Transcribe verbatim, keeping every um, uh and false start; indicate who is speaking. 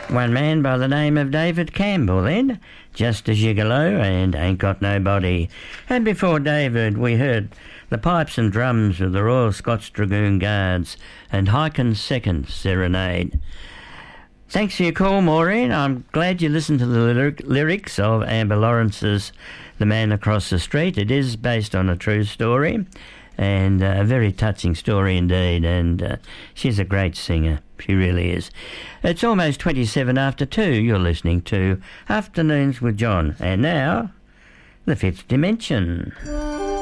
Speaker 1: One man by the name of David Campbell then, Just a Gigolo and Ain't Got Nobody. And before David we heard the pipes and drums of the Royal Scots Dragoon Guards and Hyken's Second Serenade. Thanks for your call, Maureen. I'm glad you listened to the lyric- lyrics of Amber Lawrence's The Man Across the Street. It is based on a true story, and uh, a very touching story indeed, and uh, she's a great singer. She really is. It's almost twenty-seven after two. You're listening to Afternoons with John. And now, The Fifth Dimension.